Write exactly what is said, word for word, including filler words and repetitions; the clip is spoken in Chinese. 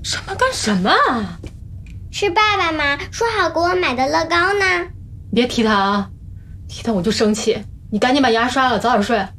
什么干什么啊？ 是爸爸吗？说好给我买的乐高呢。 别提他啊，提他我就生气。你赶紧把牙刷了，早点睡。